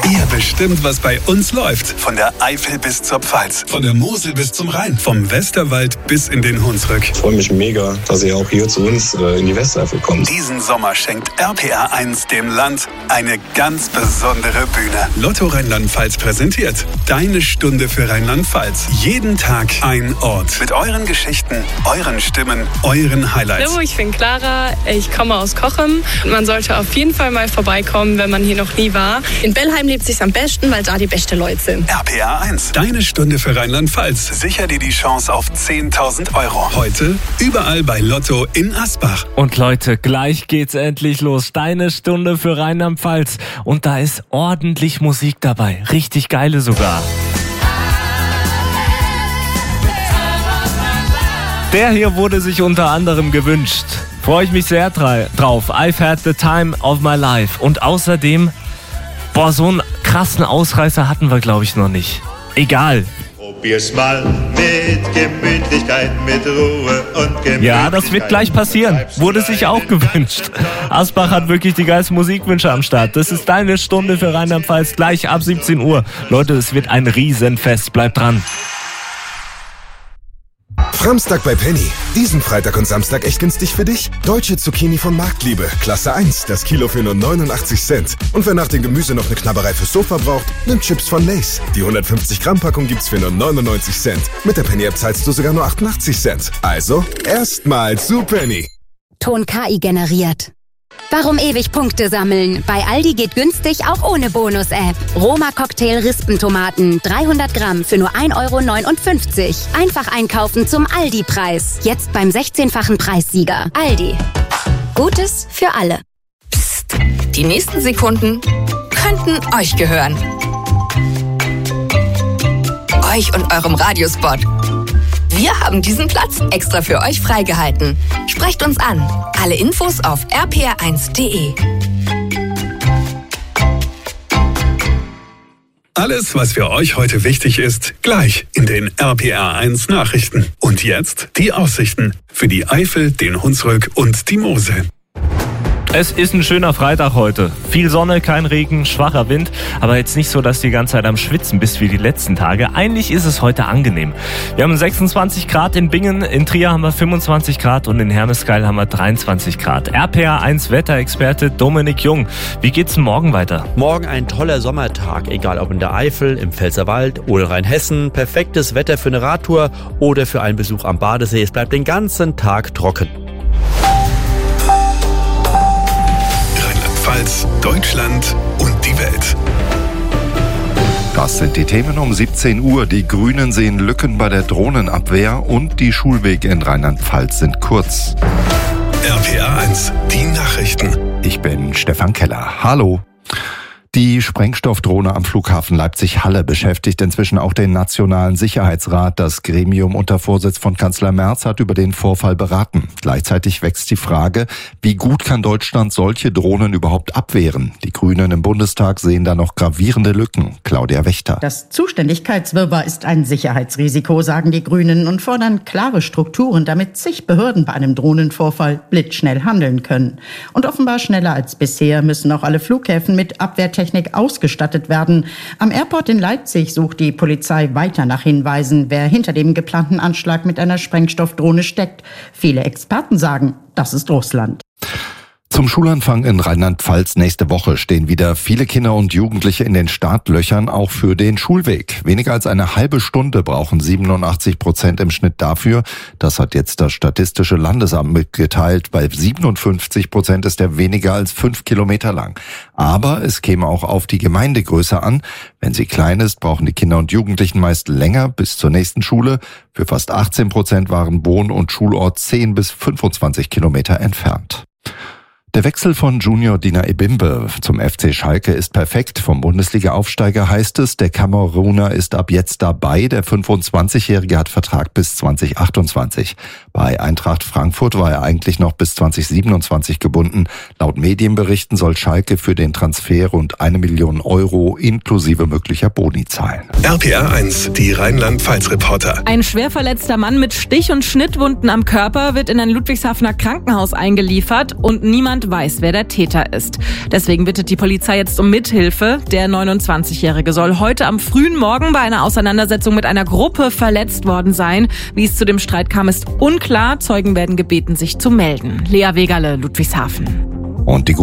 Ihr bestimmt, was bei uns läuft. Von der Eifel bis zur Pfalz, von der Mosel bis zum Rhein, vom Westerwald bis in den Hunsrück. Ich freue mich mega, dass ihr auch hier zu uns in die Westeifel kommt. Diesen Sommer schenkt RPR 1 dem Land eine ganz besondere Bühne. Lotto Rheinland-Pfalz präsentiert Deine Stunde für Rheinland-Pfalz. Jeden Tag ein Ort. Mit euren Geschichten, euren Stimmen, euren Highlights. Hallo, ich bin Clara, ich komme aus Cochem. Man sollte auf jeden Fall mal vorbeikommen, wenn man hier noch nie war. In Bellheim lebt sich's am besten, weil da die beste Leute sind. RPR 1, Deine Stunde für Rheinland-Pfalz. Sicher dir die Chance auf 10.000 Euro. Heute überall bei Lotto in Asbach. Und Leute, gleich geht's endlich los. Deine Stunde für Rheinland-Pfalz. Und da ist ordentlich Musik dabei. Richtig geile sogar. Der hier wurde sich unter anderem gewünscht. Freue ich mich sehr drauf. I've had the time of my life. Und außerdem, so einen krassen Ausreißer hatten wir, glaube ich, noch nicht. Egal. Probier's mal mit Gemütlichkeit, mit Ruhe und Gemütlichkeit. Ja, das wird gleich passieren. Wurde sich auch gewünscht. Asbach hat wirklich die geilsten Musikwünsche am Start. Das ist Deine Stunde für Rheinland-Pfalz, gleich ab 17 Uhr. Leute, es wird ein Riesenfest. Bleibt dran. Framstag bei Penny. Diesen Freitag und Samstag echt günstig für dich. Deutsche Zucchini von Marktliebe. Klasse 1. Das Kilo für nur 89 Cent. Und wer nach dem Gemüse noch eine Knabberei fürs Sofa braucht, nimmt Chips von Lay's. Die 150 Gramm Packung gibt's für nur 99 Cent. Mit der Penny App zahlst du sogar nur 88 Cent. Also, erstmal zu Penny. Ton KI generiert. Warum ewig Punkte sammeln? Bei Aldi geht günstig auch ohne Bonus-App. Roma Cocktail Rispentomaten, 300 Gramm für nur 1,59 €. Einfach einkaufen zum Aldi-Preis. Jetzt beim 16-fachen Preissieger. Aldi. Gutes für alle. Psst, die nächsten Sekunden könnten euch gehören. Euch und eurem Radiospot. Wir haben diesen Platz extra für euch freigehalten. Sprecht uns an. Alle Infos auf rpr1.de. Alles, was für euch heute wichtig ist, gleich in den RPR 1 Nachrichten. Und jetzt die Aussichten für die Eifel, den Hunsrück und die Mosel. Es ist ein schöner Freitag heute. Viel Sonne, kein Regen, schwacher Wind, aber jetzt nicht so, dass du die ganze Zeit am Schwitzen bist wie die letzten Tage. Eigentlich ist es heute angenehm. Wir haben 26 Grad in Bingen, in Trier haben wir 25 Grad und in Hermeskeil haben wir 23 Grad. RPR 1 Wetterexperte Dominik Jung. Wie geht's denn morgen weiter? Morgen ein toller Sommertag, egal ob in der Eifel, im Pfälzerwald oder Rheinhessen. Perfektes Wetter für eine Radtour oder für einen Besuch am Badesee. Es bleibt den ganzen Tag trocken. Deutschland und die Welt. Das sind die Themen um 17 Uhr. Die Grünen sehen Lücken bei der Drohnenabwehr und die Schulwege in Rheinland-Pfalz sind kurz. RPR 1, die Nachrichten. Ich bin Stefan Keller. Hallo. Die Sprengstoffdrohne am Flughafen Leipzig-Halle beschäftigt inzwischen auch den Nationalen Sicherheitsrat. Das Gremium unter Vorsitz von Kanzler Merz hat über den Vorfall beraten. Gleichzeitig wächst die Frage, wie gut kann Deutschland solche Drohnen überhaupt abwehren? Die Grünen im Bundestag sehen da noch gravierende Lücken. Claudia Wächter. Das Zuständigkeitswirrwarr ist ein Sicherheitsrisiko, sagen die Grünen und fordern klare Strukturen, damit zig Behörden bei einem Drohnenvorfall blitzschnell handeln können. Und offenbar schneller als bisher müssen auch alle Flughäfen mit Abwehrtechnik ausgestattet werden. Am Airport in Leipzig sucht die Polizei weiter nach Hinweisen, wer hinter dem geplanten Anschlag mit einer Sprengstoffdrohne steckt. Viele Experten sagen, das ist Russland. Zum Schulanfang in Rheinland-Pfalz nächste Woche stehen wieder viele Kinder und Jugendliche in den Startlöchern, auch für den Schulweg. Weniger als eine halbe Stunde brauchen 87% im Schnitt dafür. Das hat jetzt das Statistische Landesamt mitgeteilt. Bei 57% ist er weniger als 5 Kilometer lang. Aber es käme auch auf die Gemeindegröße an. Wenn sie klein ist, brauchen die Kinder und Jugendlichen meist länger bis zur nächsten Schule. Für fast 18% waren Wohn- und Schulort 10 bis 25 Kilometer entfernt. Der Wechsel von Junior Dina Ebimbe zum FC Schalke ist perfekt. Vom Bundesliga-Aufsteiger heißt es, der Kameruner ist ab jetzt dabei. Der 25-Jährige hat Vertrag bis 2028. Bei Eintracht Frankfurt war er eigentlich noch bis 2027 gebunden. Laut Medienberichten soll Schalke für den Transfer rund 1 Million Euro inklusive möglicher Boni zahlen. RPR 1, die Rheinland-Pfalz-Reporter. Ein schwer verletzter Mann mit Stich- und Schnittwunden am Körper wird in ein Ludwigshafener Krankenhaus eingeliefert und niemand niemand weiß, wer der Täter ist. Deswegen bittet die Polizei jetzt um Mithilfe. Der 29-Jährige soll heute am frühen Morgen bei einer Auseinandersetzung mit einer Gruppe verletzt worden sein. Wie es zu dem Streit kam, ist unklar. Zeugen werden gebeten, sich zu melden. Lea Wegerle, Ludwigshafen. Und die